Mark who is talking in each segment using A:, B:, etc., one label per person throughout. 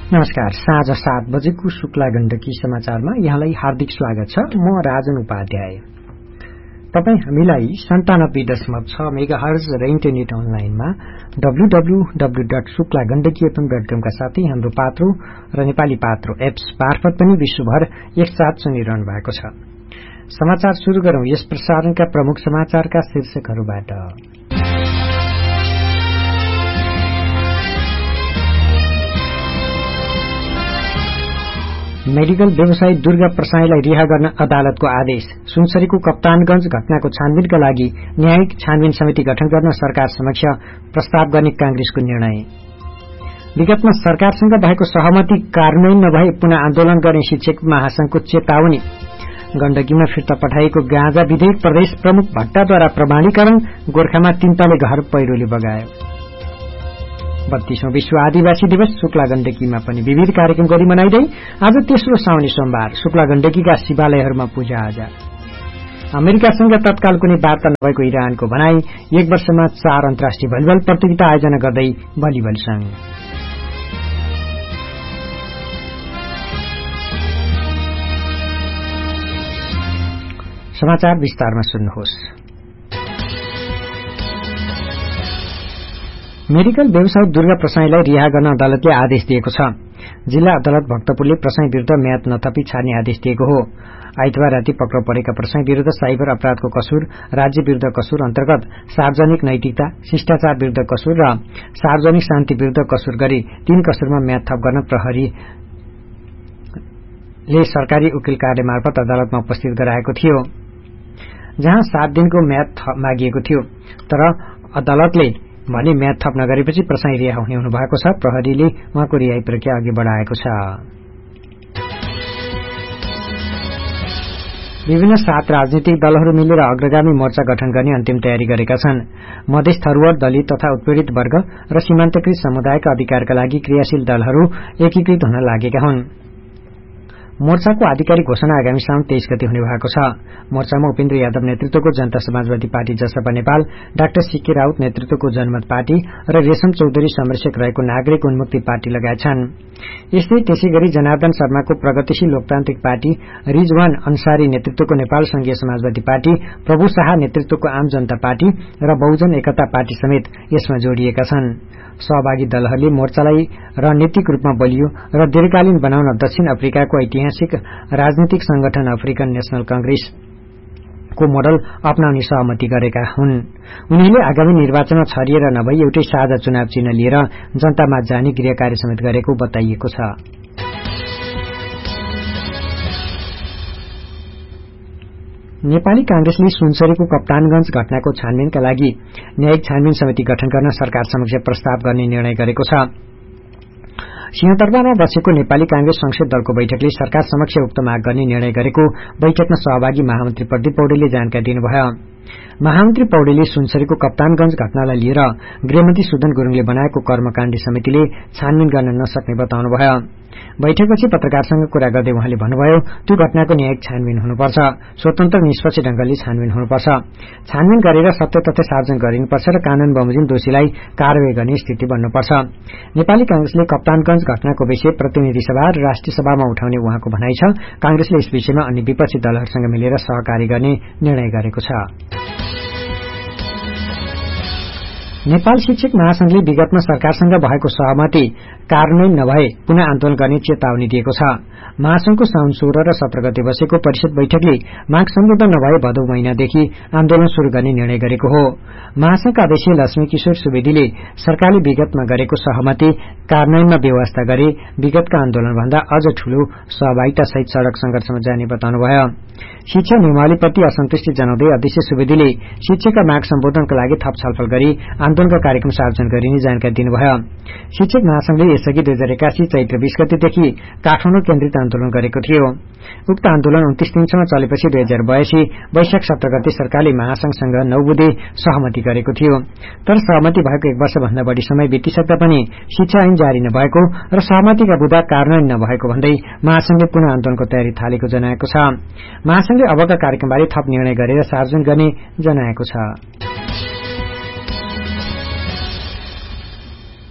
A: नमस्कार। साँझ 7 बजेको शुक्ला गण्डकी समाचारमा यहाँलाई हार्दिक स्वागत छ। म राजन उपाध्याय। तपाई हामीलाई 97.6 मेगाहर्ज र इन्टरनेट अनलाइनमा www.शुक्लागण्डकीfm.com का साथै हाम्रो पात्रो र नेपाली पात्रो एप्स मार्फत पनि विश्वभर एकसाथ सुनिरहनु भएको छ। समाचार शुरू गरौं यस प्रसारणका प्रमुख समाचारका शीर्षकहरूबाट। मेडिकल व्यवसायी दुर्गा प्रसाईलाई रिहा गर्न अदालतको आदेश। सुनसरीको कप्तानगंज घटनाको छानबिनका लागि न्यायिक छानबिन समिति गठन गर्न सरकार समक्ष प्रस्ताव गर्ने कांग्रेसको निर्णय। विगतमा सरकारसँग भएको सहमति कार्यान्वयन नभए पुनः आन्दोलन गर्ने शिक्षक महासंघको चेतावनी। गण्डकीमा फिर्ता पठाइएको गाँजा विधेयक प्रदेश प्रमुख भट्टाद्वारा प्रमाणीकरण। गोर्खामा 3 तले घर पहिरोले बगायो। 32औं विश्व आदिवासी दिवस शुक्ला गण्डकीमा पनि विविध कार्यक्रम गरी मनाइँदै आज तेस्रो साउनी सोमबार शुक्ला गण्डकीका शिवालयहरूमा पूजाआजा। अमेरिकासँग तत्काल कुनै वार्ता नभएको इरानको भनाई। 1 वर्षमा 4 अन्तर्राष्ट्रिय भलिबल प्रतियोगिता आयोजना गर्दै भलिबल संघ। समाचार विस्तारमा सुन्नुहोस्। मेडिकल व्यवसायी दुर्गा प्रसाईलाई रिहा गर्न अदालतले आदेश दिएको छ। जिल्ला अदालत भक्तपुरले प्रसाई विरूद्ध म्याद नथपी छाड्ने आदेश दिएको हो। आइतबार राति पक्राउ परेका प्रसाई विरूद्ध साइबर अपराधको कसुर, राज्य विरूद्ध कसुर अन्तर्गत सार्वजनिक नैतिकता, शिष्टाचार विरूद्ध कसुर र सार्वजनिक शान्ति विरूद्ध कसुर गरी 3 कसुरमा म्याद थप गर्न प्रहरीले सरकारी उकिल कार्य मार्फत अदालतमा उपस्थित गराएको थियो, जहाँ 7 दिनको म्याद मागिएको थियो। तर अदालतले भने म्याद थप नगरेपछि प्रसाई रिहा हुने हुनुभएको छ। प्रहरीले उहाँको रिहाई प्रक्रिया अघि बढ़ाएको छ। विभिन्न 7 राजनीतिक दलहरू मिलेर अग्रगामी मोर्चा गठन गर्ने अन्तिम तयारी गरेका छन्। मधेस थरूवर, दलित तथा उत्पीड़ित वर्ग र सीमान्तकृत समुदायका अधिकारका लागि क्रियाशील दलहरू एकीकृत हुन लागेका हुन्। मोर्चाको आधिकारिक घोषणा आगामी साउन 23 गते हुने भएको छ। मोर्चामा उपेन्द्र यादव नेतृत्वको जनता समाजवादी party Jaspa Nepal, doctor CK Raut नेतृत्वको जनमत पार्टी र रेशम चौधरी समरसेक रहेको नागरिक उन्मुक्ति पार्टी लगायत छन्। त्यसैगरी जनार्दन शर्माको प्रगतिशील लोकतान्त्रिक पार्टी, रिजवान अन्सारी नेतृत्वको नेपाल संघीय समाजवादी पार्टी, प्रभु शाह नेतृत्वको आम जनता पार्टी र बहुजन एकता पार्टी समेत यसमा जोडिएका छन्। सहभागी दलहरूले मोर्चालाई रणनीतिक रूपमा बलियो र दीर्घकालीन बनाउन दक्षिण अफ्रिकाको ऐतिहासिक राजनीतिक संगठन अफ्रिकन नेशनल कांग्रेसको मोडल अपनाउने सहमति गरेका हुन्। उनीहरूले आगामी निर्वाचनमा छरिएर नभई एउटै साझा चुनाव चिन्ह लिएर जनतामा जाने गृह कार्य समेत गरेको बताइएको छ। नेपाली कांग्रेसले सुनसरीको कप्तानगंज घटनाको छानबिनका लागि न्यायिक छानबिन समिति गठन गर्न सरकार समक्ष प्रस्ताव गर्ने निर्णय गरेको छ। सिंहदरबारमा बसेको नेपाली कांग्रेस संसदीय दलको बैठकले सरकार समक्ष उक्त माग गर्ने निर्णय गरेको बैठकमा सहभागी महामन्त्री प्रदीप पौडेलले जानकारी दिनुभयो। महामन्त्री पौडेलले सुनसरीको कप्तानगंज घटनालाई लिएर गृहमन्त्री सुदन गुरूङले बनाएको कर्मकाण्डी समितिले छानबिन गर्न नसक्ने बताउनुभयो। बैठकपछि पत्रकारसँग कुरा गर्दै उहाँले भन्नुभयो, त्यो घटनाको न्यायिक छानबिन हुनुपर्छ, स्वतन्त्र निष्पक्ष ढंगले छानबिन हुनुपर्छ। छानबिन गरेर सत्य तथ्य सार्वजनिक गरिनुपर्छ र कानून बमोजिम दोषीलाई कारवाही गर्ने स्थिति बन्नुपर्छ। नेपाली कांग्रेसले कप्तानगंज घटनाको विषय प्रतिनिधि सभा र राष्ट्रिय सभामा उठाउने उहाँको भनाइ छ। कांग्रेसले यस विषयमा अन्य विपक्षी दलहरूसँग मिलेर सहकारी गर्ने निर्णय गरेको छ। नेपाल शिक्षक महासंघले विगतमा सरकारसँग भएको सहमति कार्यान्वयन नभए पुनः आन्दोलन गर्ने चेतावनी दिएको छ। महासंघको साउन 16 र 17 गते बसेको परिषद बैठकले माग सम्बोधन नभए भदौ महिनादेखि आन्दोलन शुरू गर्ने निर्णय गरेको हो। महासंघका अध्यक्ष लक्ष्मी किशोर सुवेदीले सरकारले विगतमा गरेको सहमति कार्यान्वयनमा व्यवस्था गरे विगतका आन्दोलनभन्दा अझ ठूलो सहभागिता सहित सड़क संघर्षमा जाने बताउनुभयो। शिक्षा नियमावलीप्रति असन्तुष्टि जनाउँदै अध्यक्ष सुवेदीले शिक्षकका माग सम्बोधनका लागि थप छलफल गरी आन्दोलनका कार्यक्रम सार्वजनिक गरिने जानकारी दिनुभयो। शिक्षक महासंघले यसअघि 2081 चैत्र 20 गतेदेखि काठमाडौँ केन्द्रित आन्दोलन गरेको थियो। उक्त आन्दोलन 29 दिनसम्म चलेपछि 2082 वैशाख 17 गते सरकारले महासंघसँग 9 बुँदे सहमति गरेको थियो। तर सहमति भएको 1 वर्षभन्दा बढ़ी समय बितिसक्दा पनि शिक्षा ऐन जारी नभएको र सहमतिका बुँदा कार्यान्वयन नभएको भन्दै महासंघले पुनः आन्दोलनको तयारी थालेको जनाएको छ। महासंघले अबका कार्यक्रमबारे थप निर्णय गरेर सार्वजनिक गर्ने जनाएको छ।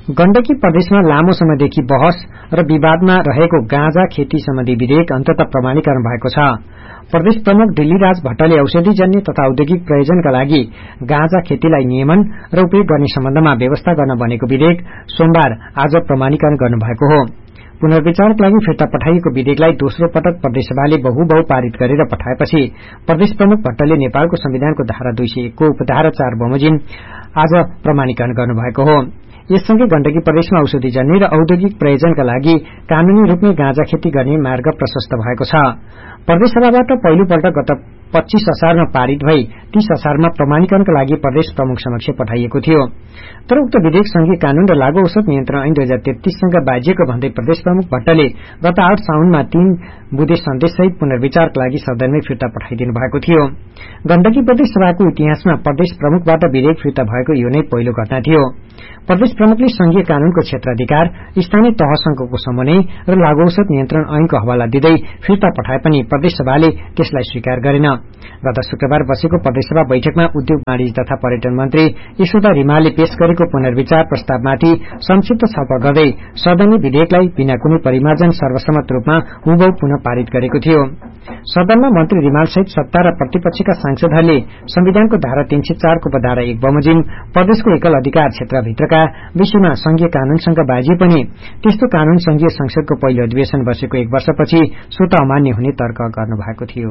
A: गण्डकी प्रदेशमा लामो समयदेखि बहस र विवादमा रहेको गाँजा खेती सम्बन्धी विधेयक अन्ततः प्रमाणीकरण भएको छ। प्रदेश प्रमुख दिल्लीराज भट्टले औषधिजन्य तथा औद्योगिक प्रयोजनका लागि गाँजा खेतीलाई नियमन र उपयोग गर्ने सम्बन्धमा व्यवस्था गर्न बनेको विधेयक सोमबार आज प्रमाणीकरण गर्नुभएको हो। पुनर्विचारका लागि फिर्ता पठाइएको विधेयकलाई दोस्रो पटक प्रदेशसभाले बहु पारित गरेर पठाएपछि प्रदेश प्रमुख भट्टले नेपालको संविधानको धारा 201 को उपधारा 4 बमोजिम आज प्रमाणीकरण गर्नुभएको हो। यससँगै गण्डकी प्रदेशमा औषधिजन्य र औद्योगिक प्रयोजनका लागि कानूनी रूपमै गाँजा खेती गर्ने मार्ग प्रशस्त भएको छ। प्रदेशसभाबाट पहिलोपल्ट गत 25 असारमा पारित भई 30 असारमा प्रमाणीकरणका लागि प्रदेश प्रमुख समक्ष पठाइएको थियो। तर उक्त विधेयक संघीय कानून र लागू औषध नियन्त्रण ऐन 2033 सँग बाजिएको भन्दै प्रदेश प्रमुख भट्टले गत 8 साउनमा 3 बुँदे सन्देशसहित पुनर्विचारका लागि सदनमै फिर्ता पठाइदिनु भएको थियो। गण्डकी प्रदेश सभाको इतिहासमा प्रदेश प्रमुखबाट विधेयक फिर्ता भएको यो नै पहिलो घटना थियो। प्रदेश प्रमुखले संघीय कानूनको क्षेत्राधिकार, स्थानीय तहसँगको समन्वय र लागू औषध नियन्त्रण ऐनको हवाला दिँदै फिर्ता पठाए पनि प्रदेशसभाले त्यसलाई स्वीकार गरेन। गत शुक्रबार बसेको प्रदेशसभा बैठकमा उद्योग वाणिज्य तथा पर्यटन मन्त्री यशोदा रिमालले पेश गरेको पुनर्विचार प्रस्तावमाथि संक्षिप्त छलफल गर्दै सदनले विधेयकलाई बिना कुनै परिमार्जन सर्वसम्मत रूपमा हुबहु पुनः पारित गरेको थियो। सदनमा मन्त्री रिमाल सहित सत्ता र प्रतिपक्षका सांसदहरूले संविधानको धारा 304 को उपधारा 1 बमोजिम प्रदेशको एकल अधिकार क्षेत्रभित्रका विषयमा संघीय कानूनसँग बाजिए पनि त्यस्तो कानून संघीय संसदको पहिलो अधिवेशन बसेको 1 वर्षपछि स्वत अमान्य हुने तर्क गर्नुभएको थियो।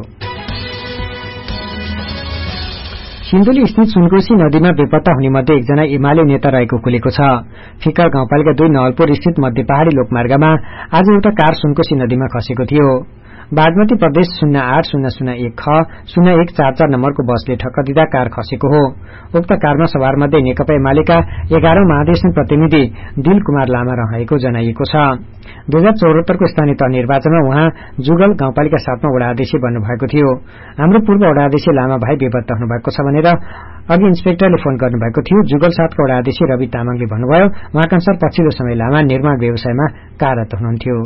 A: सिन्धुली स्थित सुनकोशी नदीमा बेपत्ता हुने मध्ये एकजना एमाले नेता रहेको खुलेको छ। फिकर गाउँपालिका 2 नवलपुर स्थित मध्य पहाड़ी लोकमार्गमा आज एउटा कार सुनकोशी नदीमा खसेको थियो। बागमती प्रदेश 080001 ख 0144 नम्बरको बसले ठक्कर दिँदा कार खसेको हो। उक्त कारमा सवार मध्ये नेकपा एमालेका 11औं महाधिवेशन प्रतिनिधि दिल कुमार लामा रहेको जनाइएको छ। 2074 को स्थानीय तह निर्वाचनमा उहाँ जुगल गाउँपालिका 7 मा वडा अध्यक्ष बन्नुभएको थियो। हाम्रो पूर्व वडा अध्यक्ष लामा भाइ बेपत्ता हुनुभएको छ भनेर अघि इन्सपेक्टरले फोन गर्नुभएको थियो। जुगल 7 को वडा अध्यक्ष रवि तामाङले भन्नुभयो उहाँका अनुसार पछिल्लो समय लामा निर्माण व्यवसायमा कार्यरत हुनुहुन्थ्यो।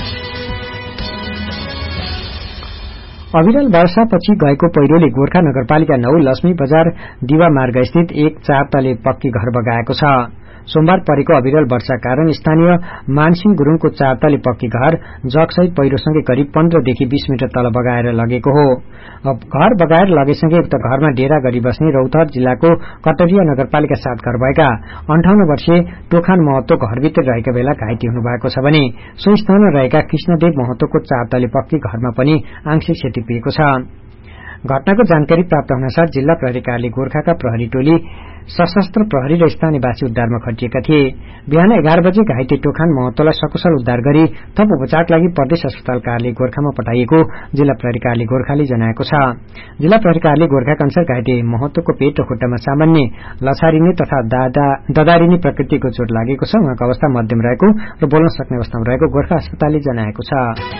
A: अविरल वर्षापछि गएको पहिरोले गोर्खा नगरपालिका 9 लक्ष्मी बजार दिवा मार्ग स्थित एक 4 तले पक्की घर बगाएको छ। सोमबार परेको अविरल वर्षा कारण स्थानीय मानसिंह गुरूङको 4 तले पक्की घर जगसहित पहिरोसँगै करिब 15 देखि 20 मिटर तल बगाएर लगेको हो। घर बगाएर लगेसँगै उक्त घरमा डेरा गरी बस्ने रौतहट जिल्लाको कटरिया नगरपालिका 7 घर भएका 58 वर्षीय टोखान महतो घरभित्र रहेका बेला घाइते हुनुभएको छ भने सो स्थानमा रहेका कृष्णदेव महतोको 4 तले पक्की घरमा पनि आंशिक क्षति पुगेको छ। घटनाको जानकारी प्राप्त हुनसाथ जिल्ला प्रहरी कार्यालय गोर्खाका प्रहरी टोली, सशस्त्र प्रहरी र स्थानीयवासी उद्धारमा खटिएका थिए। बिहान 11 बजे घाइते टोखान महतोलाई सकुशल उद्धार गरी थप उपचारका लागि प्रदेश अस्पताल कार्यालय गोर्खामा पठाइएको जिल्ला प्रहरी कार्यालय गोर्खाले जनाएको छ। जिल्ला प्रहरी कार्यालय गोर्खाका अनुसार घाइते महतोको पेट र खुट्टामा सामान्य लछारिने तथा ददारिने प्रकृतिको चोट लागेको छ। उहाँको अवस्था मध्यम रहेको र बोल्न सक्ने अवस्थामा रहेको गोर्खा अस्पतालले जनाएको छ।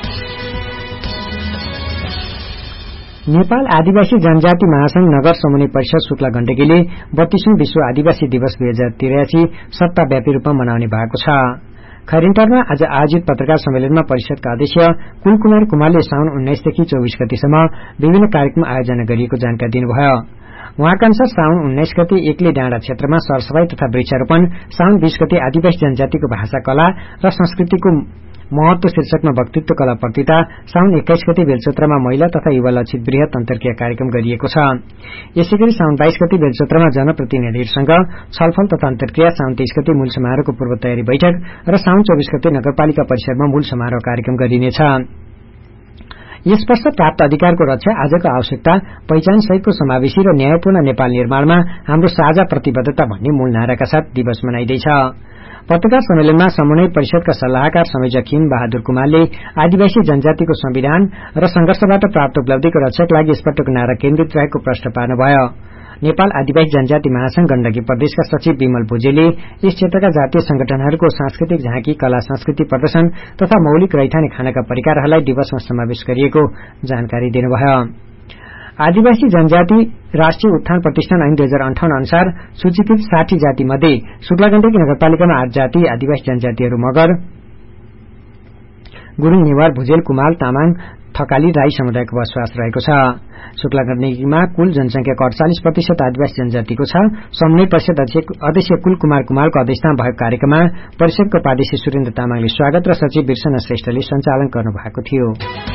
A: नेपाल आदिवासी जनजाति महासंघ नगर समन्वय परिषद शुक्ला गण्डकीले 32औं विश्व आदिवासी दिवस 2083 सप्ताहव्यापी रूपमा मनाउने भएको छ। खैरेन्टारमा आज आयोजित पत्रकार सम्मेलनमा परिषदका अध्यक्ष कुलकुमार कुमारले साउन 19 देखि 24 गतेसम्म विभिन्न कार्यक्रम आयोजना गरिएको जानकारी दिनुभयो। उहाँका अनुसार साउन 19 गते एक्ले डाँडा क्षेत्रमा सरसफाई तथा वृक्षारोपण, साउन 20 गते आदिवासी जनजातिको भाषा, कला र संस्कृतिको महत्व शीर्षकमा वक्तृत्व कला प्रतियोगिता, साउन 21 गते बेलचोत्रमा महिला तथा युवा लक्षित वृहत अन्तर्क्रिया कार्यक्रम गरिएको छ। यसैगरी साउन 22 गते बेलचोत्रमा जनप्रतिनिधिहरूसँग छलफल तथा अन्तर्क्रिया, साउन 23 गते मूल समारोहको पूर्व तयारी बैठक र साउन 24 गते नगरपालिका परिसरमा मूल समारोह कार्यक्रम गरिनेछ। यस वर्ष प्राप्त अधिकारको रक्षा, आजको आवश्यकता, पहिचान सहितको समावेशी र न्यायपूर्ण नेपाल निर्माणमा हाम्रो साझा प्रतिबद्धता भन्ने मूल नाराका साथ दिवस मनाइँदैछ। पत्रकार सम्मेलनमा समन्वय परिषदका सल्लाहकार संयोजक खिम बहादुर कुमारले आदिवासी जनजातिको संविधान र संघर्षबाट प्राप्त उपलब्धिको रक्षाका लागि यसपटकको नारा केन्द्रित रहेको प्रश्न पार्नुभयो। नेपाल आदिवासी जनजाति महासंघ गण्डकी प्रदेशका सचिव विमल भुजेलले यस क्षेत्रका जातीय संगठनहरूको सांस्कृतिक झाँकी, कला संस्कृति प्रदर्शन तथा मौलिक रैथाने खानाका परिकारहरूलाई दिवसमा समावेश गरिएको जानकारी दिनुभयो। आदिवासी जनजाति राष्ट्रिय उत्थान प्रतिष्ठान ऐन 2058 अनुसार सूचीकृत 60 जाति मध्ये शुक्ला गण्डकी नगरपालिकामा 8 जाति आदिवासी जनजातिहरू मगर, गुरूङ, नेवार, भुजेल, कुमाल, तामाङ, थकाली राई समुदायको बसोबास रहेको छ। शुक्ला गण्डकीमा कुल जनसंख्याको 48% आदिवासी जनजातिको छ। समन्वय परिषद अध्यक्ष कुल कुमार कुमारको अध्यक्षतामा भएको कार्यक्रममा परिषदको उपाध्यक्ष सुरेन्द्र तामाङले स्वागत र सचिव बिर्सना श्रेष्ठले सञ्चालन गर्नुभएको थियो।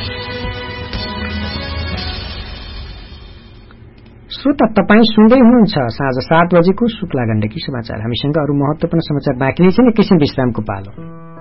A: श्रोता तपाई सुन्दै हुनुहुन्छ साँझ 7 बजेको शुक्ला गण्डकी समाचार। हामीसँग अरू महत्वपूर्ण समाचार बाँकी नै छन्। एकैछिन विश्रामको पालो।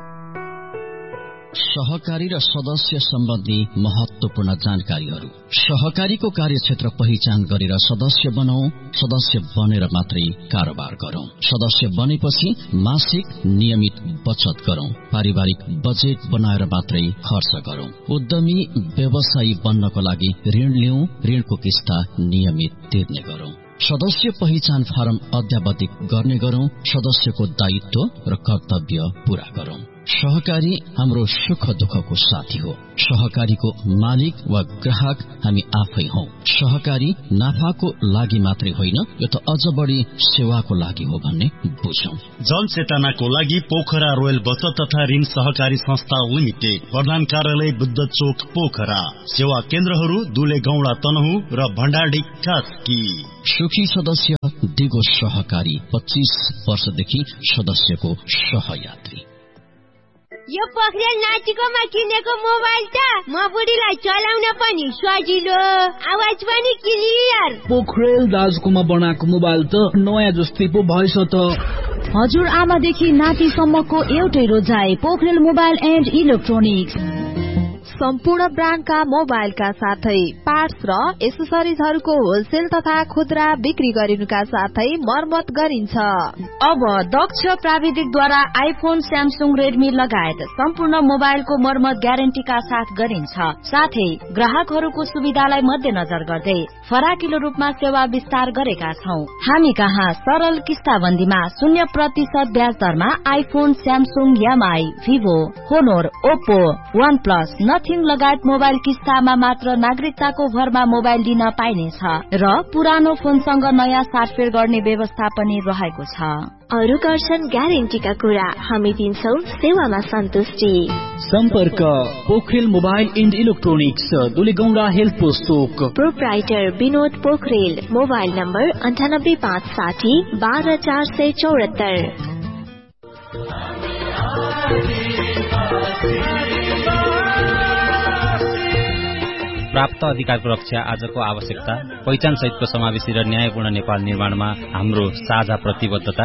B: सहकारी र सदस्य सम्बन्धी महत्वपूर्ण जानकारीहरू। सहकारीको कार्यक्षेत्र पहिचान गरेर सदस्य बनाऊ। सदस्य बनेर मात्रै कारोबार गरौं। सदस्य बनेपछि मासिक नियमित बचत गरौं। पारिवारिक बजेट बनाएर मात्रै खर्च गरौं। उद्यमी व्यवसायी बन्नको लागि ऋण लिऊ। ऋणको किस्ता नियमित तिर्ने गरौं। सदस्य पहिचान फारम अद्यावधिक गर्ने गरौं। सदस्यको दायित्व र कर्तव्य पूरा गरौं। सहकारी हाम्रो सुख दुःखको साथी हो। सहकारीको मालिक वा ग्राहक हामी आफै हौ। सहकारी नाफाको लागि मात्रै होइन, यो त अझ बढी सेवाको लागि हो भन्ने बुझौं।
C: जनचेतनाको लागि पोखरा रोयल बचत तथा ऋण सहकारी संस्था लिमिटेड, प्रधान कार्यालय बुद्ध चोक पोखरा। सेवा केन्द्रहरू दुले गौडा तनहु र भण्डारडी कास्की।
B: सुखी सदस्य दिगो सहकारी, 25 वर्षदेखि सदस्यको सहयात्री।
D: यो पोखरेल नाचिकोमा किनेको मोबाइल त म बुढीलाई चलाउन पनि सजिलो, आवाज पनि क्लियर।
E: पोखरेल दाजुकोमा बनाएको मोबाइल त नयाँ जस्तै पो भएछ त।
F: हजुर आमादेखि नातिसम्मको एउटै रोजाइ पोखरेल मोबाइल एन्ड इलेक्ट्रोनिक्स।
G: सम्पूर्ण ब्रान्डका मोबाइलका साथै पार्ट्स र एसेसरिजहरूको होलसेल तथा खुद्रा बिक्री गरिनुका साथै मर्मत गरिन्छ।
F: अब दक्ष प्राविधिकद्वारा आइफोन, स्यामसुङ, रेडमी लगायत सम्पूर्ण मोबाइलको मर्मत ग्यारेन्टीका साथ गरिन्छ। साथै ग्राहकहरूको सुविधालाई मध्यनजर गर्दै फराकिलो रूपमा सेवा विस्तार गरेका छौं। हामी कहाँ सरल किस्ताबन्दीमा 0% ब्याज दरमा iPhone, Samsung, MI, Vivo, होनोर, Oppo, वन प्लस, नथिङ लगायत मोबाइल किस्तामा मात्र नागरिकताको भरमा मोबाइल दिन पाइनेछ र पुरानो फोनसँग नयाँ साटफेर गर्ने व्यवस्था पनि रहेको छ।
D: अरू गर्छन् ग्यारेन्टीका कुरा, हामी दिन्छौ सेवामा सन्तुष्टि।
E: सम्पर्क Pokharel mobile and electronics, दुलेगौडा health post Chowk.
D: Proprietor Vinod Pokharel. Mobile number 98560 12474।
H: प्राप्त अधिकारको रक्षा आजको आवश्यकता। पहिचान सहितको समावेशी र न्यायपूर्ण नेपाल निर्माणमा हाम्रो साझा प्रतिबद्धता।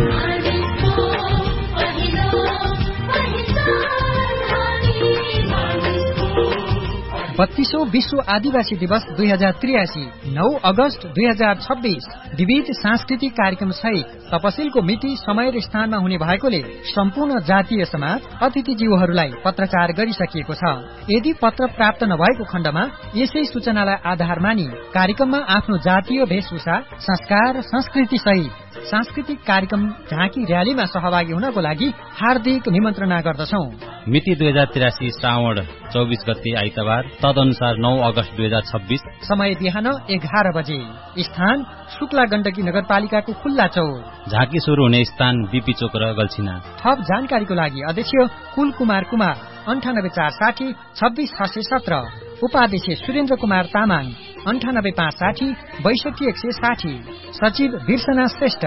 A: 32औं विश्व आदिवासी दिवस 2083 9 अगस्त 2026 विविध सांस्कृतिक कार्यक्रम सहित तपसिलको मिति, समय र स्थानमा हुने भएकोले सम्पूर्ण जातीय समाज अतिथिज्यूहरूलाई पत्रचार गरिसकिएको छ। यदि पत्र प्राप्त नभएको खण्डमा यसै सूचनालाई आधार मानी कार्यक्रममा आफ्नो जातीय वेशभूषा, संस्कार, संस्कृति सहित सांस्कृतिक कार्यक्रम, झाँकी, र्यालीमा सहभागी हुनको लागि हार्दिक निमन्त्रणा गर्दछौ।
H: मिति 2083 श्रावण 24 गते आइतबार, तदनुसार 9 अगस्त 2026।
A: समय बिहान 11 बजे। स्थान शुक्ला गण्डकी नगरपालिकाको खुल्ला चौक।
H: झाँकी शुरू हुने स्थान बीपी चोक र गल्छिना।
A: थप जानकारीको लागि अध्यक्ष कुल कुमार कुमार 98460 26617, उपाध्यक्ष सुरेन्द्र कुमार तामाङ 98560 62160, सचिव बिर्सना श्रेष्ठ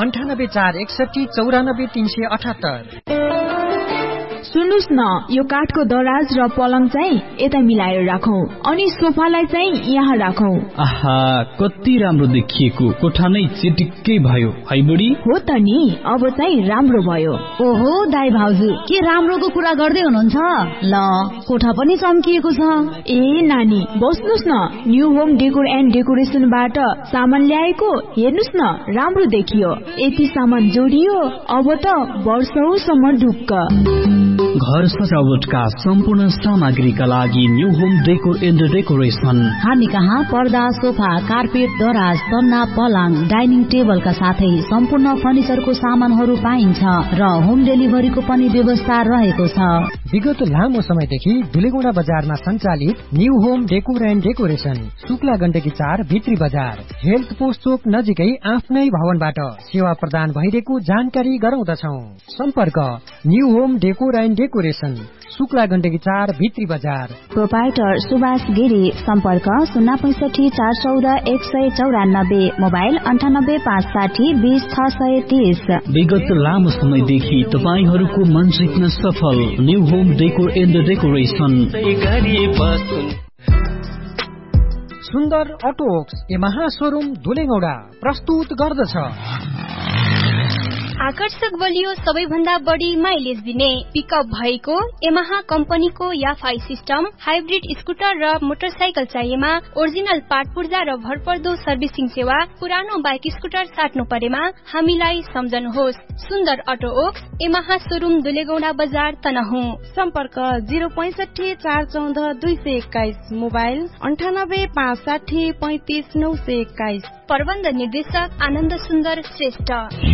A: 98461 94378।
I: सुन्नुस् न, यो काठको दराज र पलङ चाहिँ यता मिलाएर राखौं अनि सोफालाई चाहिँ यहाँ राखौं।
E: आहा, कति राम्रो देखिएको, कोठा नै चिटिक्कै भयो है बुढी।
I: हो त नि, अब चाहिँ राम्रो भयो।
F: ओहो दाइ भाउजू, के राम्रोको कुरा गर्दै हुनुहुन्छ? ल, कोठा पनि चम्किएको छ।
I: ए नानी, बस्नुस् न, न्यू होम डेकोर एन्ड डेकोरेसनबाट सामान ल्याएको, हेर्नुस् न, राम्रो देखियो। यति सामान जोडियो, अब त वर्षौसम्म ढुक्क।
E: घर सजावटका सम्पूर्ण सामग्रीका लागि new home decor and decoration.
F: हामी कहाँ पर्दा, सोफा, कार्पेट, दराज, तन्ना, पलङ, डाइनिङ टेबलका साथै सम्पूर्ण फर्निचरको सामानहरू पाइन्छ र होम डेलिभरीको पनि व्यवस्था रहेको छ।
A: विगत लामो समयदेखि दुलेगौडा बजारमा सञ्चालित new home decor and decoration, Shukla Gandaki 4 भित्री बजार, हेल्थ पोस्ट चोक नजिकै आफ्नै भवनबाट सेवा प्रदान भइरहेको जानकारी गराउँदछौ। सम्पर्क new home decor and decoration Shukla Gandaki 4 भित्री बजार।
I: प्रोपाइटर सुभाष गिरी। सम्पर्क 065 414 194। मोबाइल 98 560 20 630।
E: विगत लामो समयदेखि तपाईहरूको मन जित्न सफल new home decor and decoration.
A: सुन्दर अटोक्स यमाहा शोरूम धुलेगौडा प्रस्तुत गर्दछ
D: आकर्षक बलियो सबैभन्दा बढी माइलेज दिने पिकअप भएको यमाहा कम्पनीको याफाई सिस्टम हाइब्रिड स्कुटर र मोटरसाइकल चाहिएमा ओरिजिनल पार्ट पुर्जा र भरपर्दो सर्भिसिङ सेवा। पुरानो बाइक स्कुटर साट्नु परेमा हामीलाई सम्झनुहोस्। सुन्दर अटो ओक्स यमाहा शोरूम दुलेगौडा बजार तनहुँ।
G: सम्पर्क 065 414 221। मोबाइल 98 560 35 921।
D: प्रबन्ध निर्देशक आनन्द सुन्दर श्रेष्ठ।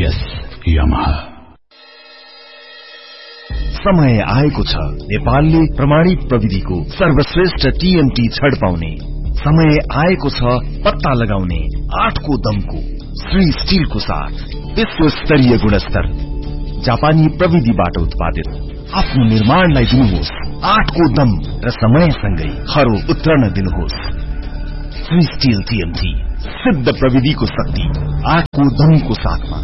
J: समय आएको छ नेपालले प्रमाणित प्रविधिको सर्वश्रेष्ठ टीएमटी छड पाउने। समय आएको छ पत्ता लगाउने 8 को दमको श्री स्टिलको साथ विश्व स्तरीय गुणस्तर जापानी प्रविधिबाट उत्पादित आफ्नो निर्माणलाई दिनुहोस् 8 को दम र समयसँगै खरो उत्रन दिनुहोस्। श्री स्टिल टीएमटी सिद्ध प्रविधिको शक्ति 8 को दमको साथमा।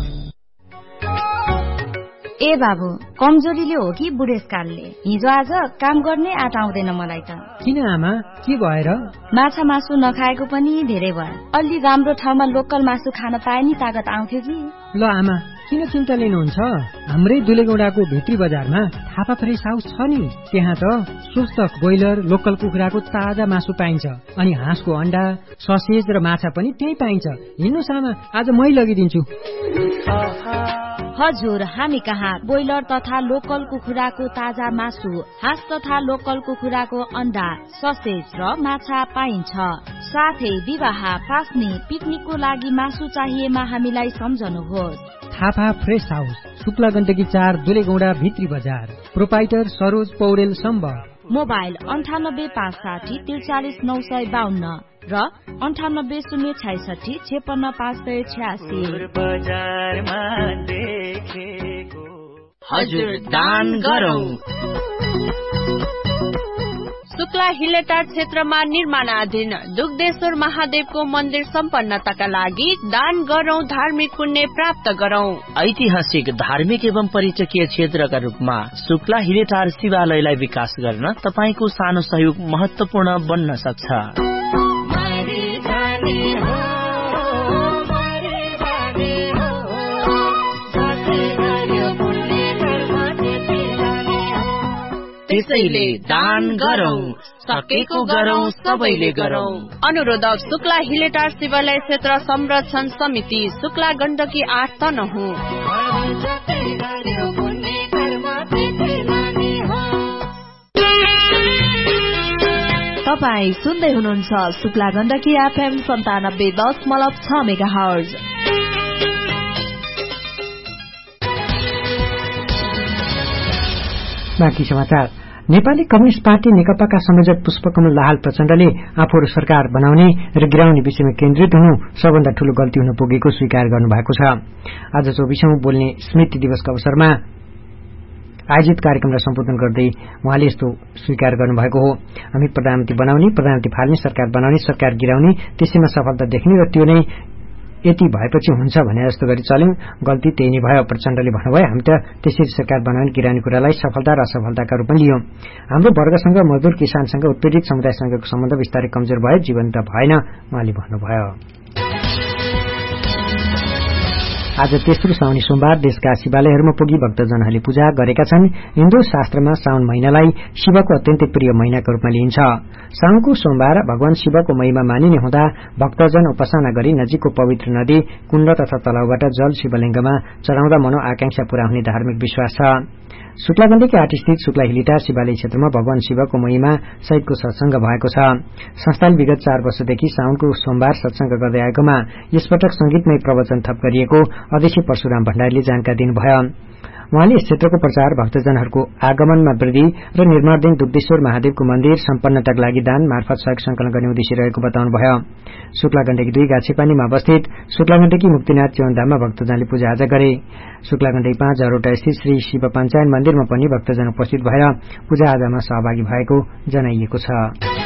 F: ए बाबु कमजोरीले हो कि बुढेसकालले? हिजो आज काम गर्ने आँट आउँदैन मलाई त।
A: किन आमा के भएर?
F: माछा मासु नखाएको पनि धेरै भयो। अलि राम्रो ठाउँमा लोकल मासु खान पाए नि तागत आउँथ्यो कि।
A: ल आमा किन चिन्ता लिनुहुन्छ? हाम्रै दुलेगौडाको भित्री बजारमा थापा फ्रेस हाउस छ नि। त्यहाँ त स्वस्थ ब्रोइलर लोकल कुखुराको ताजा मासु पाइन्छ अनि हाँसको अण्डा ससेज र माछा पनि त्यही पाइन्छ। हिँड्नुस् आमा आज मै लगिदिन्छु।
F: हजुर हामी कहाँ ब्रोइलर तथा लोकल कुखुराको ताजा मासु हाँस तथा लोकल कुखुराको अण्डा ससेज र माछा पाइन्छ। साथै विवाह पास्ने पिकनिकको लागि मासु चाहिएमा हामीलाई सम्झनुहोस्।
A: थापा फ्रेस हाउस शुक्ला गण्डकी 4 दुलेगौडा भित्री बजार। प्रोपाइटर सरोज पौडेल सम्बर।
F: मोबाइल 98 560 43 952 र 98 066 56 586।
K: हजुर दान गरौँ। शुक्ला हिलेटार क्षेत्रमा निर्माणाधीन दुग्धेश्वर महादेवको मन्दिर सम्पन्नताका लागि दान गरौँ धार्मिक पुण्य प्राप्त गरौँ।
L: ऐतिहासिक धार्मिक एवं पर्यटकीय क्षेत्रका रूपमा शुक्ला हिलेटार शिवालयलाई विकास गर्न तपाईको सानो सहयोग महत्वपूर्ण बन्न सक्छ।
K: त्यसैले दान गरौँ, सकेको गरौँ, सबैले गरौँ। अनुरोधक शुक्ला हिलेटार शिवालय क्षेत्र संरक्षण समिति शुक्ला गण्डकी 8 तनहुँ।
G: तपाई सुन्दै हुनुहुन्छ शुक्ला गण्डकी FM 97.6 मेगाहर्ज।
A: बाँकी समाचार। नेपाली कम्युनिस्ट पार्टी नेकपाका संयोजक पुष्पकमल दाहाल प्रचण्डले आफूहरू सरकार बनाउने र गिराउने विषयमा केन्द्रित हुनु सबभन्दा ठूलो गल्ती हुन पुगेको स्वीकार गर्नुभएको छ। आज 24औं बोल्ने स्मृति दिवसको अवसरमा आयोजित कार्यक्रमलाई सम्बोधन गर्दै उहाँले यस्तो स्वीकार गर्नुभएको हो। हामी प्रधानमन्त्री बनाउने, प्रधानमन्त्री फाल्ने, सरकार बनाउने, सरकार गिराउने, त्यसैमा सफलता देख्ने र त्यो नै यति भएपछि हुन्छ भने जस्तो गरी चल्यौं। गल्ती त्यही नै भयो। प्रचण्डले भन्नुभयो, हामी त त्यसरी सरकार बनाउने गिराउने कुरालाई सफलता र असफलताका रूपमा लियौं। हाम्रो वर्गसँग, मजदूर किसानसँग, उत्पीडित समुदायसँगको सम्बन्ध बिस्तारै कमजोर भयो, जीवन्त भएन उहाँले भन्नुभयो। आज तेस्रो साउनी सोमबार देशका शिवालयहरूमा पुगी भक्तजनहरूले पूजा गरेका छन्। हिन्दू शास्त्रमा साउन महिनालाई शिवको अत्यन्तै प्रिय महिनाको रूपमा लिइन्छ। साउनको सोमबार भगवान शिवको महिमा मानिने हुँदा भक्तजन उपासना गरी नजिकको पवित्र नदी, कुण्ड तथा तलाउबाट जल शिवलिङ्गमा चढाउँदा मनोआकांक्षा पूरा हुने धार्मिक विश्वास छ। शुक्ला गण्डकी 8 स्थित शुक्ला हिलेटार शिवालय क्षेत्रमा भगवान शिवको महिमा सहितको सत्संग भएको छ। संस्थाले विगत 4 वर्षदेखि साउनको सोमबार सत्संग गर्दै आएकोमा यसपटक संगीतमय प्रवचन थप गरिएको अध्यक्ष परशुराम भण्डारीले जानकारी दिनुभयो। उहाँले यस क्षेत्रको प्रचार, भक्तजनहरूको आगमनमा वृद्धि र निर्माणधीन दुग्धेश्वर महादेवको मन्दिर सम्पन्नताका लागि दान मार्फत सहयोग संकलन गर्ने उद्देश्य रहेको बताउनुभयो। शुक्ला गण्डकी 2 गाछेपानीमा अवस्थित शुक्ला गण्डकी मुक्तिनाथ च्यवनधाममा भक्तजनले पूजाआजा गरे। शुक्ला गण्डकी 5 झरोटा स्थित श्री शिव पञ्चायन मन्दिरमा पनि भक्तजन उपस्थित भएर पूजाआजामा सहभागी भएको जनाइएको छ।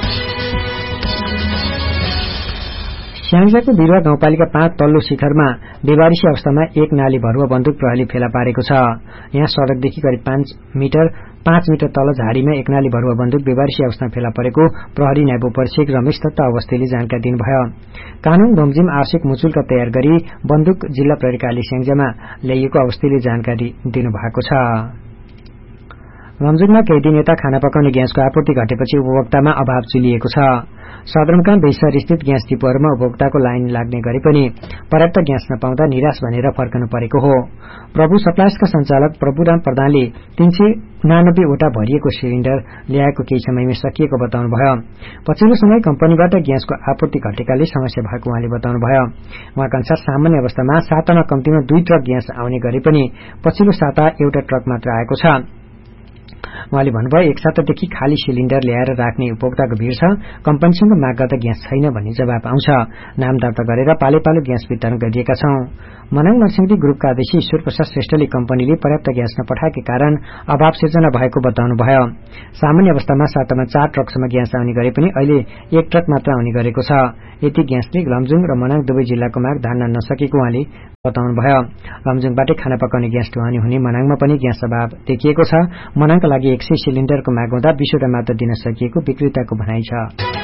A: स्याङ्जाको बिरुवा गाउँपालिका 5 तल्लो शिखरमा बेवारिसी अवस्थामा एक नाली भरुवा बन्दुक प्रहरीले फेला पारेको छ। यहाँ सड़कदेखि करिब 5 मिटर तल झाडीमा एक नाली भरुवा बन्दुक बेवारिसी अवस्थामा फेला परेको प्रहरी न्याय उपरीक्षक रमेश दत्त अवस्थीले जानकारी दिनुभयो। कानून बमोजिम आवश्यक मुचुल्का तयार गरी बन्दुक जिल्ला प्रहरी कार्यालय स्याङ्जामा ल्याइएको अवस्थीले जानकारी दिनुभएको छ। रमजुङमा केही दिन यता खाना पकाउने ग्यासको आपूर्ति घटेपछि उपभोक्तामा अभाव चुलिएको छ। सदरमुकाम बेसर स्थित ग्यास डिपोहरूमा उपभोक्ताको लाइन लाग्ने गरे पनि पर्याप्त ग्यास नपाउँदा निराश भनेर फर्कनु परेको हो। प्रभु सप्लायर्सका संचालक प्रभुराम प्रधानले 389 वटा भरिएको सिलिण्डर ल्याएको केही समयमै सकिएको बताउनुभयो। पछिल्लो समय कम्पनीबाट ग्यासको आपूर्ति घटेकाले समस्या भएको उहाँले बताउनुभयो। उहाँका अनुसार सामान्य अवस्थामा सातामा कम्तीमा 2 ट्रक ग्यास आउने गरे पनि पछिल्लो साता एउटा ट्रक मात्र आएको छ। उहाँले भन्नुभयो, एक सातादेखि खाली सिलिण्डर ल्याएर राख्ने उपभोक्ताको भीड़ छ। कम्पनीसँग माग गर्दा ग्यास छैन भन्ने जवाब आउँछ। नाम दर्ता गरेर पाले पालो ग्यास वितरण गरिएका छौं। मनाङ नरसिंहदी ग्रुपका अध्यक्ष ईश्वर प्रसाद श्रेष्ठले कम्पनीले पर्याप्त ग्यास नपठाएकै कारण अभाव सिर्जना भएको बताउनुभयो। सामान्य अवस्थामा सातामा 4 ट्रकसम्म ग्यास आउने गरे पनि अहिले 1 ट्रक मात्र आउने गरेको छ। यति ग्यासले लमजुङ र मनाङ दुवै जिल्लाको माग धान्न नसकेको उहाँले बताउनुभयो। लमजुङबाटै खाना पकाउने ग्यास ढुवानी हुने मनाङमा पनि ग्यास अभाव देखिएको छ। मनाङका लागि 100 सिलिण्डरको माग हुँदा 20 वटा मात्र दिन सकिएको विक्रेताको भनाइ छ।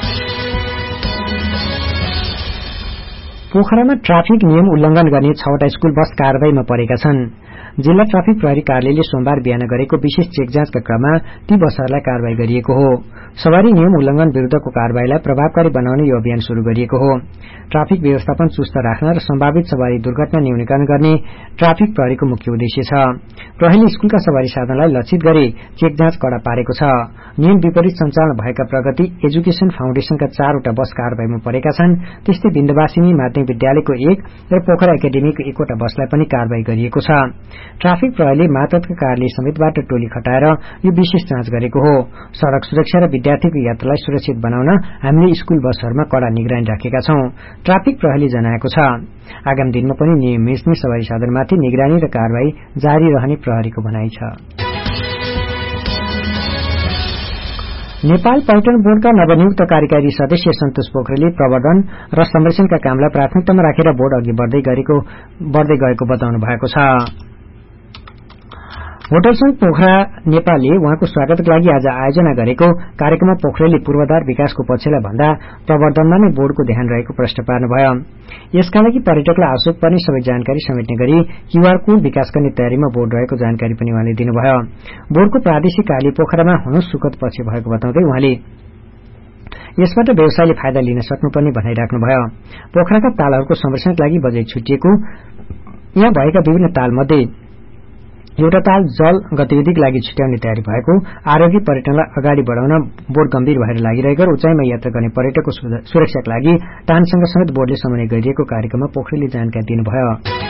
A: पोखरामा ट्राफिक नियम उल्लंघन गर्ने 6 वटा स्कूल बस कारवाहीमा परेका छन्। जिल्ला ट्राफिक प्रहरी कार्यालयले सोमबार बिहान गरेको विशेष चेक जाँचका क्रममा ती बसहरूलाई कारवाही गरिएको हो। सवारी नियम उल्लंघन विरूद्धको कारवाहीलाई प्रभावकारी बनाउने यो अभियान शुरू गरिएको हो। ट्राफिक व्यवस्थापन चुस्त राख्न र सम्भावित सवारी दुर्घटना न्यूनीकरण गर्ने ट्राफिक प्रहरीको मुख्य उद्देश्य छ। प्रहरीले स्कूलका सवारी साधनलाई लक्षित गरी चेक जाँच कड़ा पारेको छ। नियम विपरीत सञ्चालन भएका प्रगति एजुकेशन फाउन्डेशनका 4 वटा बस कारवाहीमा परेका छन्। त्यस्तै बिन्दवासिनी माध्यमिक विद्यालयको 1 र पोखरा एकाडेमीको 1 वटा बसलाई पनि कारवाही गरिएको छ। ट्राफिक प्रहरीले मातहतका कार्यालय समेतबाट टोली खटाएर यो विशेष जाँच गरेको हो। सड़क सुरक्षा र विद्यार्थीको यात्रालाई सुरक्षित बनाउन हामीले स्कूल बसहरूमा कड़ा निगरानी राखेका छौं। ट्राफिक प्रहरीले जनाएको छ। आगामी दिनमा पनि नियम मिच्ने सवारी साधनमाथि निगरानी र कारवाही जारी रहने प्रहरीको भनाइ छ। नेपाल पर्यटन बोर्डका नवनियुक्त कार्यकारी सदस्य सन्तोष पोखरेलले प्रवर्धन र संरक्षणका कामलाई प्राथमिकतामा राखेर बोर्ड अघि बढ्दै गएको बताउनु भएको छ। होटल संघ पोखरा नेपालले उहाँको स्वागतका लागि आज आयोजना गरेको कार्यक्रममा पोखरेलले पूर्वाधार विकासको पक्षलाई भन्दा प्रवर्धनमा नै बोर्डको ध्यान रहेको प्रश्न पार्नुभयो। यसका लागि पर्यटकलाई आवश्यक पर्ने सबै जानकारी समेट्ने गरी क्यूआर कोड विकास गर्ने तयारीमा बोर्ड रहेको जानकारी पनि उहाँले दिनुभयो। बोर्डको प्रादेशिक कार्यालय पोखरामा हुनु सुखद पक्ष भएको बताउँदै उहाँले यसबाट व्यवसायले फाइदा लिन सक्नुपर्ने भनाइराख्नुभयो। पोखराका तालहरूको संरक्षणका लागि बजेट छुटिएको, यहाँ भएका विभिन्न तालमध्ये एउटा ताल जल गतिविधिका लागि छुट्याउने तयारी भएको, आरोग्य पर्यटनलाई अगाडि बढ़ाउन बोर्ड गम्भीर भएर लागिरहेको र उचाइमा यात्रा गर्ने पर्यटकको सुरक्षाका लागि टानसँग समेत बोर्डले समन्वय गरिएको कार्यक्रममा पोखरेलले जानकारी दिनुभयो।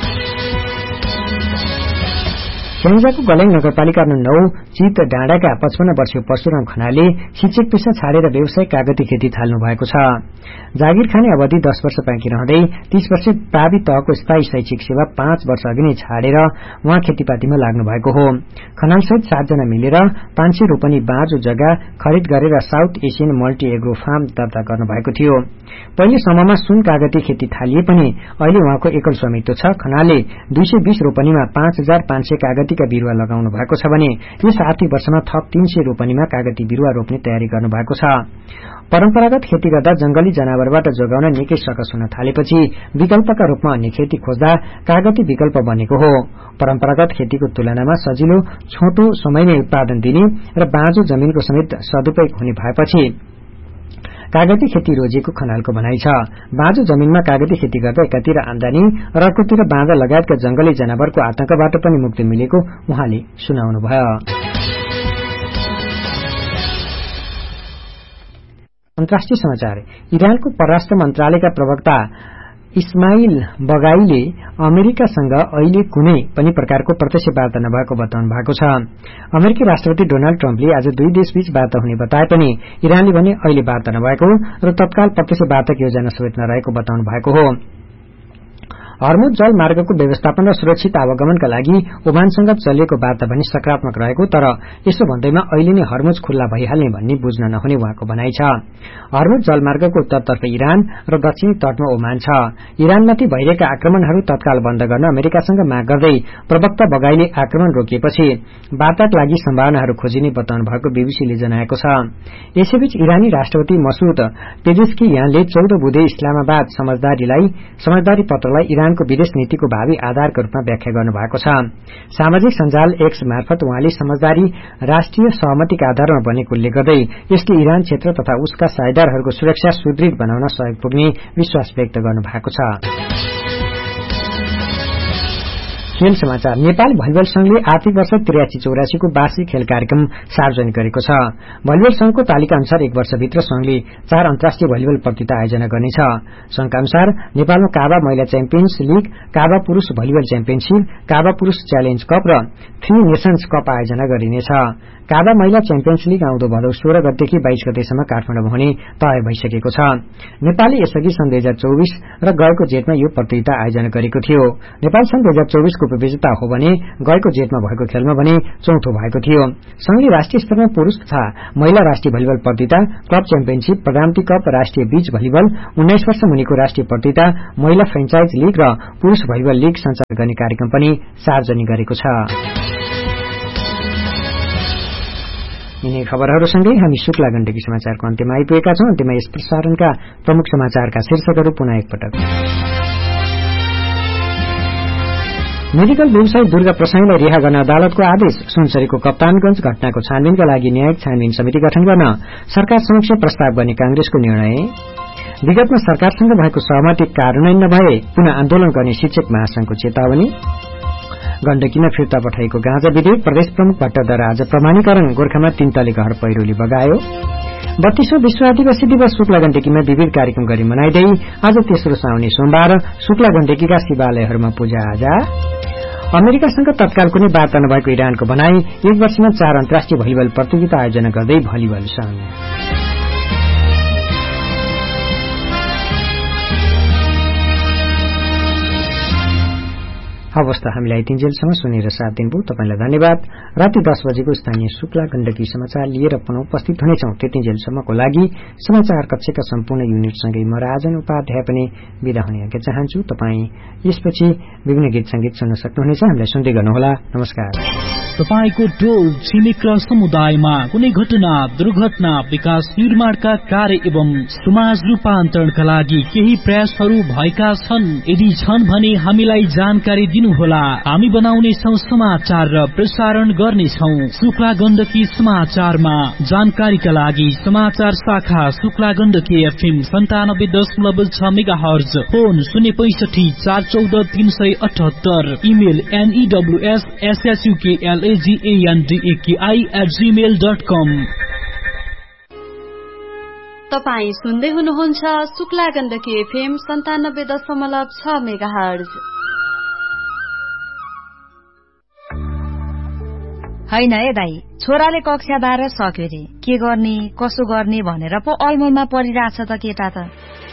A: स्याङ्जाको गल्याङ नगरपालिका 9 चित डाँडाका 55 वर्षीय परशुराम खनालले शिक्षक पेशा छाडेर व्यावसायिक कागती खेती थाल्नु भएको छ। जागिर खाने अवधि 10 वर्ष बाँकी रहँदै 30 वर्ष प्रावि तहको स्थायी शैक्षिक सेवा 5 वर्ष अघि नै छाडेर उहाँ खेतीपातीमा लाग्नु भएको हो। खनालसहित 7 जना मिलेर 500 रोपनी बाँझो जग्गा खरिद गरेर south Asian multi agro farm दर्ता गर्नु भएको थियो। पहिले सम्ममा सुन कागती खेती थालिए पनि अहिले उहाँको एकल स्वामित्व छ। खनालले 220 रोपनीमा 5500 कागतीका बिरुवा लगाउनु भएको छ भने यस आर्थिक वर्षमा थप 300 रोपनीमा कागती बिरुवा रोप्ने तयारी गर्नु भएको छ। परम्परागत खेती गर्दा जंगली जनावरबाट जोगाउन निकै सकस हुन थालेपछि विकल्पका रूपमा अन्य खेती खोज्दा कागती विकल्प बनेको हो। परम्परागत खेतीको तुलनामा सजिलो, छोटो समयमै उत्पादन दिने र बाँझो जमिनको समेत सदुपयोग हुने भएपछि कागती खेती रोजिएको खनालको भनाइ छ। बाँझो जमिनमा कागती खेती गर्दा एकातिर आमदानी र अर्कोतिर बाँझा लगायतका जंगली जनावरको आतंकबाट पनि मुक्ति मिलेको उहाँले सुनाउनुभयो। अन्तर्राष्ट्रिय समाचार। इरानको परराष्ट्र मन्त्रालयका प्रवक्ता इस्माइल बगाईले अमेरिकासँग अहिले कुनै पनि प्रकारको प्रत्यक्ष वार्ता नभएको बताउनु भएको छ। अमेरिकी राष्ट्रपति डोनाल्ड ट्रम्पले आज दुई देशबीच वार्ता हुने बताए पनि इरानले भने अहिले वार्ता नभएको र तत्काल प्रत्यक्ष वार्ताको योजना समेत नरहेको बताउनु भएको हो। हर्मुज जल मार्गको व्यवस्थापन र सुरक्षित आवागमनका लागि ओमानसँग चलिएको वार्ता पनि सकारात्मक रहेको, तर यसो भन्दैमा अहिले नै हर्मुज खुल्ला भइहाल्ने भन्ने बुझ्न नहुने उहाँको भनाइ छ। हर्मुज जलमार्गको उत्तरतर्फ इरान र दक्षिणी तटमा ओमान छ। इरानमाथि भइरहेका आक्रमणहरू तत्काल बन्द गर्न अमेरिकासँग माग गर्दै प्रवक्ता बगाईले आक्रमण रोकिएपछि वार्ताका लागि सम्भावनाहरू खोजिने बताउनु भएको बीबीसीले जनाएको छ। यसैबीच इरानी राष्ट्रपति मसूद पेजेस्कियानले 14 बुधे इस्लामाबाद समझदारी पत्रलाई इरानको विदेश नीतिको भावी आधारको रूपमा व्याख्या गर्नुभएको छ। सामाजिक सञ्जाल एक्स मार्फत उहाँले समझदारी राष्ट्रिय सहमतिका आधारमा बनेको उल्लेख गर्दै यसले इरान क्षेत्र तथा उसका साझेदारहरूको सुरक्षा सुदृढ बनाउन सहयोग पुग्ने विश्वास व्यक्त गर्नुभएको छ। खेल समाचार। नेपाल भलिबल संघले आर्थिक वर्ष 83-84 को वार्षिक खेल कार्यक्रम सार्वजनिक गरेको छ। भलिबल संघको तालिका अनुसार एक वर्षभित्र संघले 4 अन्तर्राष्ट्रिय भलिबल प्रतियोगिता आयोजना गर्नेछ। संघका अनुसार नेपालमा काबा महिला च्याम्पियन्स लीग, काबा पुरूष भलिबल च्याम्पियनशीप, काबा पुरूष च्यालेन्ज कप र 3 नेशन्स कप आयोजना गरिनेछ। काबा महिला च्याम्पियन्स लीग आउँदो भदौ 16 गतेदेखि 22 गतेसम्म काठमाडौँमा हुने तय भइसकेको छ। नेपालले यसअघि सन् 2024 र गएको जेठमा यो प्रतियोगिता आयोजना गरेको थियो। नेपाल सन् 2024 को विजेता हो भने गएको जेठमा भएको खेलमा भने चौथो भएको थियो। संघले राष्ट्रिय स्तरमा पुरूष तथा महिला राष्ट्रिय भलिबल प्रतियोगिता, क्लब च्याम्पियनशीप, प्रधानमन्त्री कप, राष्ट्रिय बीच भलिबल, 19 वर्ष मुनिको राष्ट्रिय प्रतियोगिता, महिला फ्रेन्चाइज लीग र पुरूष भलिबल लीग सञ्चालन गर्ने कार्यक्रम पनि सार्वजनिक गरेको छ। यिनै खबरहरूसँगै हामी शुक्ला गण्डकी समाचारको अन्त्यमा आइपुगेका छौं। अन्त्यमा यस प्रसारणका प्रमुख समाचारका शीर्षकहरू पुनः एकपटक। मेडिकल व्यवसायी दुर्गा प्रसाईलाई रिहा गर्न अदालतको आदेश। सुनसरीको कप्तानगंज घटनाको छानबिनका लागि न्यायिक छानबिन समिति गठन गर्न सरकार समक्ष प्रस्ताव गर्ने कांग्रेसको निर्णय। विगतमा सरकारसँग भएको सहमति कार्यान्वयन नभए पुनः आन्दोलन गर्ने शिक्षक महासंघको चेतावनी। गण्डकीमा फिर्ता पठाइएको गाँजा विधेयक। प्रदेश प्रमुख भट्टद्वारा आज प्रमाणीकरण। गोर्खामा 3 तले घर पहिरोले बगायो। 32औं विश्व आदिवासी दिवस शुक्ला गण्डकीमा विविध कार्यक्रम गरी मनाइदै आज तेस्रो साउने सोमबार शुक्ला गण्डकीका शिवालयहरूमा पूजा आजा। अमेरिकासँग तत्काल कुनै वार्ता नभएको इरानको भनाई। एक वर्षमा 4 अन्तर्राष्ट्रिय भलिबल प्रतियोगिता आयोजना गर्दै भलिबल संघ। अवस्था हामीलाई 3 जेलसम्म सुनेर साथ दिनुभयो तपाईलाई धन्यवाद। राति 10 बजेको स्थानीय शुक्ला गण्डकी समाचार लिएर पुनः उपस्थित हुनेछौं। त्यति जेलसम्मको लागि समाचार कक्षका सम्पूर्ण युनिटसँगै म राजन उपाध्याय पनि बिदा हुने आज्ञा चाहन्छु। तपाई यसपछि विभिन्न गीत संगीत सुन्न सक्नुहुनेछ। हामीलाई सुन्दै गर्नुहोला। नमस्कार।
E: तपाईको टोल छिमेक र समुदायमा कुनै घटना, दुर्घटना, विकास निर्माणका कार्य एवं समाज रूपान्तरणका लागि केही प्रयासहरू भएका छन्? यदि छन् भने हामीलाई जानकारी दिनुहोला। हामी बनाउनेछौं समाचार र प्रसारण गर्नेछौं शुक्ला गण्डकी समाचारमा। जानकारीका लागि समाचार शाखा Shukla Gandaki FM 97.6 megahertz, phone 065 414 378, email news@gmail.com।
F: तपाई सुन्दै हुनुहुन्छ शुक्ला गण्डकी FM 97.6 मेगाहर्ज। हैन ए दाई, छोराले कक्षा 12 सक्यो रे, के गर्ने कसो गर्ने भनेर पो अलमलमा परिरहेछ त केटा त।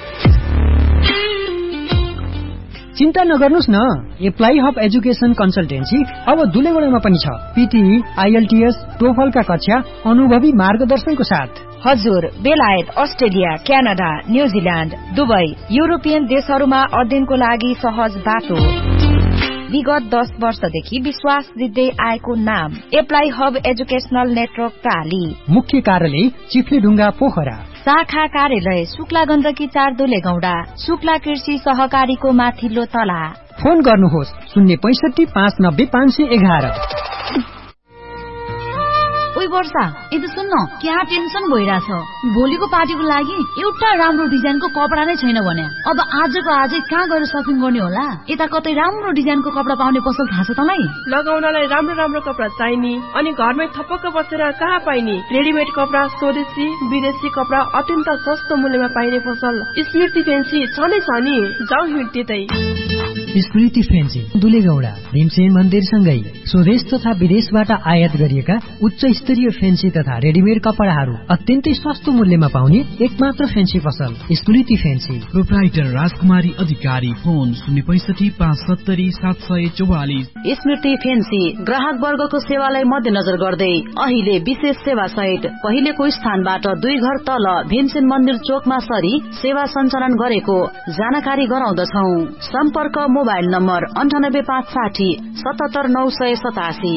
A: चिन्ता नगर्नुस् न, एप्लाई हब एजुकेसन कन्सल्टेन्सी अब दुलेगडामा पनि छ। पीटीई, IELTS, टोफलका कक्षा अनुभवी मार्गदर्शनको साथ।
F: हजुर, बेलायत, Australia, Canada, New Zealand, Dubai, European देशहरूमा अध्ययनको लागि सहज बाटो। विगत 10 वर्षदेखि विश्वास दिँदै आएको नाम एप्लाई हब एजुकेशनल नेटवर्क प्राली।
A: मुख्य कार्यालय चिफ्लेढुङ्गा पोखरा।
F: शाखा कार्यालय शुक्ला गण्डकी 4 दुलेगौडा, शुक्ला कृषि सहकारीको माथिल्लो तला।
A: फोन गर्नुहोस् 065 590 511।
F: ओइ वर्षा, यदि सुन्न, क्या टेन्सन भइरहेछ। भोलिको पार्टीको लागि एउटा राम्रो डिजाइनको कपडा नै छैन भने अब आजको आजै कहाँ गएर सपिङ गर्ने होला? यता कतै राम्रो डिजाइनको कपडा पाउने पसल थाहा छ तँलाई?
M: लगाउनलाई राम्रो राम्रो कपडा चाहिने अनि घरमै थपक्क बसेर कहाँ पाइने? रेडिमेड कपडा, स्वदेशी विदेशी कपडा अत्यन्त सस्तो मूल्यमा पाइने पसल स्मृति फेन्सी छ नै छ नि। जाउँ हिँड्दै तै।
A: स्मृति फेन्सी दुलेगौडा भीमसेन मन्दिरसँगै स्वदेश तथा विदेशबाट आयात गरिएका उच्च स्तरीय फेन्सी तथा रेडिमेड कपडाहरू अत्यन्तै सस्तो मूल्यमा पाउने एकमात्र फेन्सी पसल स्मृति फेन्सी।
E: प्रोप्राइटर राजकुमारी अधिकारी, फोन 06570 744।
F: स्मृति फेन्सी ग्राहक वर्गको सेवालाई मध्यनजर गर्दै अहिले विशेष सेवा सहित पहिलेको स्थानबाट 2 घर तल भीमसेन मन्दिर चोकमा सरी सेवा सञ्चालन गरेको जानकारी गराउँदछौ। सम्पर्क मोबाइल नम्बर 9856 77987।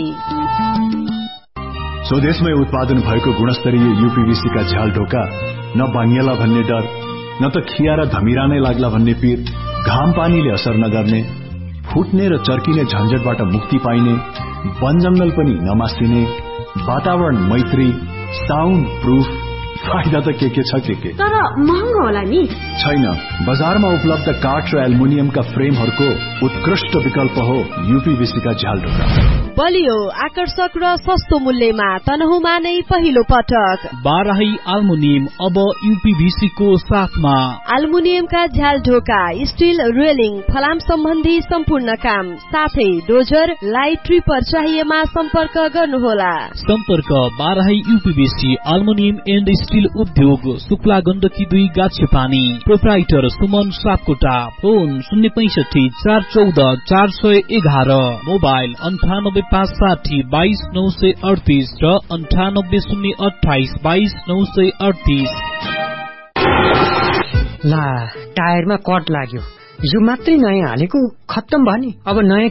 N: स्वदेशमै उत्पादन भएको गुणस्तरीय यूपीवीसी का झ्याल ढोका न भाङ्गिएला भन्ने डर, न त खिया र धमिरा नै लाग्ला भन्ने पीर, घाम पानीले असर नगर्ने, फुट्ने र चर्किने झन्झटबाट मुक्ति पाइने, वन जंगल पनि नमासिने, वातावरण मैत्री, साउन्ड प्रूफ, फाइदा त के छ के
O: तर महँगो होला नि?
N: छैन, बजारमा उपलब्ध काठ र एल्युमिनियमका फ्रेमहरूको उत्कृष्ट विकल्प हो यूपीवीसी का झ्याल ढोका।
G: बलियो, आकर्षक र सस्तो मूल्यमा तनहुमा नै पहिलो पटक
E: बाराही एल्युमिनियम अब यूपीवीसी को साथमा।
G: एल्युमिनियमका झ्याल ढोका, स्टील रेलिङ, फलाम सम्बन्धी सम्पूर्ण काम साथै डोजर, लाइट ट्रिपर चाहिएमा सम्पर्क गर्नुहोला।
E: सम्पर्क Barahi UPVC aluminium and steel उद्योग, Shukla Gandaki 2 गाछेपानी। Proprietor Suman Sapkota, phone 065 414 411। Mobile 98560 22938 र 98028 22938।
A: ला, टायरमा कट लाग्यो। यो मात्रै नयाँ हालेको खत्तम भयो नि। अब नयाँ